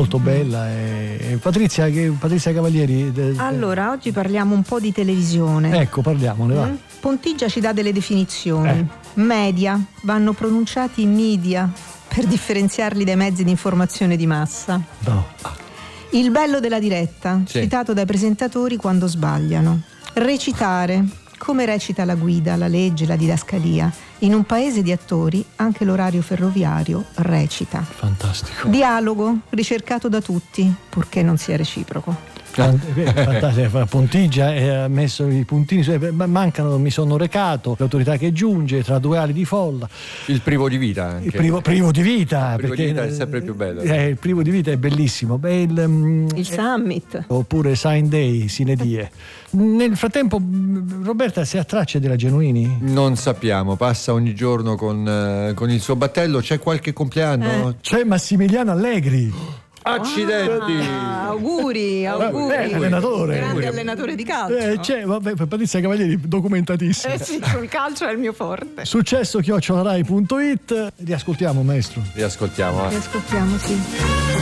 molto bella. E Patrizia Cavalieri. Allora, oggi parliamo un po' di televisione. Ecco, parliamone, va. Pontigia ci dà delle definizioni. Media, vanno pronunciati media per differenziarli dai mezzi di informazione di massa. No. Il bello della diretta, citato dai presentatori quando sbagliano. Recitare, come recita la guida, la legge, la didascalia. In un paese di attori anche l'orario ferroviario recita. Fantastico. Dialogo, ricercato da tutti, purché non sia reciproco. Fantastico. Pontigia ha messo i puntini, mancano, mi sono recato, l'autorità che giunge tra due ali di folla. Il privo di vita anche. Il privo di vita, il privo perché di vita è sempre più bello. Il privo di vita è bellissimo. Il summit. Oppure Sign Day, Sine Die. Nel frattempo Roberta si ha tracce della Genuini? Non sappiamo, passa ogni giorno con il suo battello. C'è qualche compleanno? C'è Massimiliano Allegri. Accidenti! Auguri. Allenatore. Grande allenatore di calcio. C'è, Patrizia Cavalieri, documentatissima. Sì, sul calcio è il mio forte. Successo@rai.it. Riascoltiamo, maestro. Riascoltiamo. Riascoltiamo, sì.